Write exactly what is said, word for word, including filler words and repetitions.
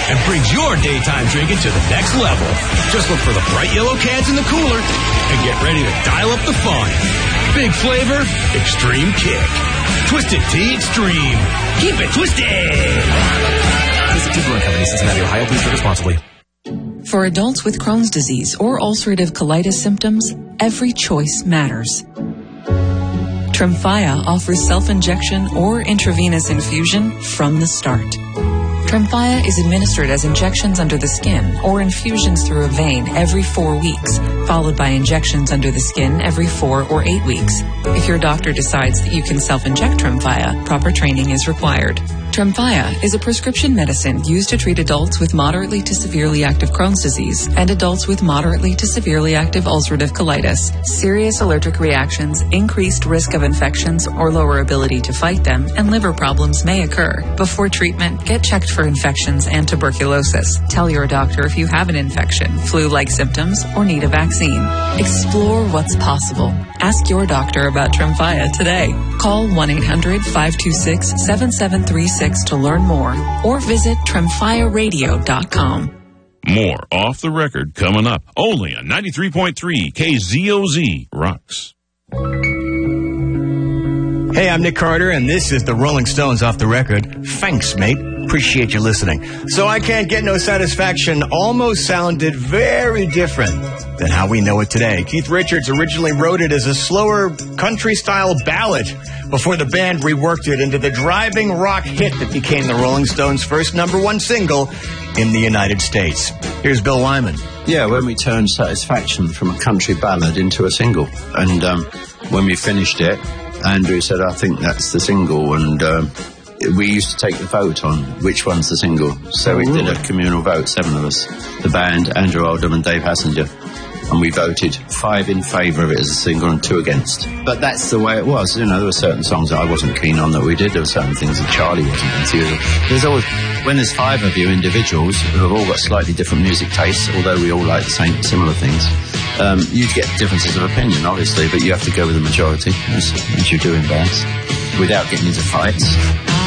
and brings your daytime drinking to the next level. Just look for the bright yellow cans in the cooler and get ready to dial up the fun. Big flavor, extreme kick. Twisted Tea Extreme. Keep it twisted. Visit Tea Brewing Company, Cincinnati, Ohio. Please drink responsibly. For adults with Crohn's disease or ulcerative colitis symptoms, every choice matters. Tremfya offers self-injection or intravenous infusion from the start. Tremfya is administered as injections under the skin or infusions through a vein every four weeks, followed by injections under the skin every four or eight weeks. If your doctor decides that you can self-inject Tremfya, proper training is required. Tremfya is a prescription medicine used to treat adults with moderately to severely active Crohn's disease and adults with moderately to severely active ulcerative colitis. Serious allergic reactions, increased risk of infections or lower ability to fight them, and liver problems may occur. Before treatment, get checked for infections and tuberculosis. Tell your doctor if you have an infection, flu-like symptoms, or need a vaccine. Explore what's possible. Ask your doctor about Tremfya today. Call one eight hundred five two six seven seven three six to learn more or visit tremfya radio dot com. More Off the Record coming up only on ninety-three point three K Z O Z Rocks. Hey, I'm Nick Carter, and this is the Rolling Stones Off the Record. Thanks, mate. Appreciate you listening. So I Can't Get No Satisfaction almost sounded very different than how we know it today. Keith Richards originally wrote it as a slower country-style ballad before the band reworked it into the driving rock hit that became the Rolling Stones' first number one single in the United States. Here's Bill Wyman. Yeah, when we turned Satisfaction from a country ballad into a single, and um, when we finished it, Andrew said, I think that's the single, and um, we used to take the vote on which one's the single. So we did a communal vote, seven of us, the band, Andrew Oldham and Dave Hassinger, and we voted five in favour of it as a single and two against. But that's the way it was. You know, there were certain songs that I wasn't keen on that we did. There were certain things that Charlie wasn't into. There's always, when there's five of you individuals who have all got slightly different music tastes, although we all like the same similar things, um, you get differences of opinion, obviously, but you have to go with the majority, as, as you do in bands, without getting into fights.